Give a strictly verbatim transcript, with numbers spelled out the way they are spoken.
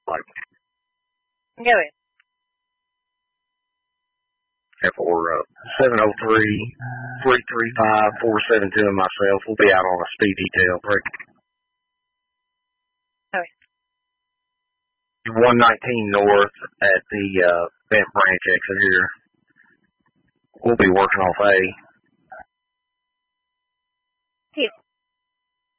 Like, Go ahead. for uh, seven oh three, three three five, four seven two and myself, we'll be out on a speed detail break. Okay. one nineteen north at the uh, Bent Branch exit here. We'll be working off A.